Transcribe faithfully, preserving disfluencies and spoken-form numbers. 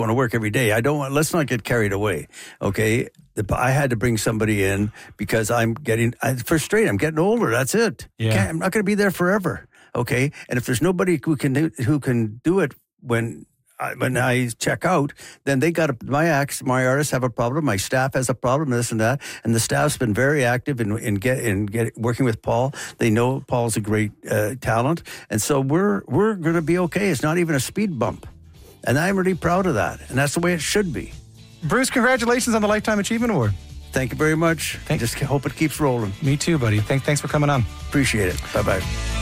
going to work every day. I don't want, let's not get carried away. Okay. I had to bring somebody in because I'm getting I'm frustrated. I'm getting older. That's it. Yeah. Can't, I'm not going to be there forever. Okay. And if there's nobody who can do, who can do it when I, when I check out, then they got a, my acts, my artists have a problem. My staff has a problem, this and that. And the staff's been very active in in get in get working with Paul. They know Paul's a great uh, talent, and so we're we're going to be okay. It's not even a speed bump, and I'm really proud of that. And that's the way it should be. Bruce, congratulations on the Lifetime Achievement Award. Thank you very much. Thanks. Just hope it keeps rolling. Me too, buddy. Thank, thanks for coming on. Appreciate it. Bye bye.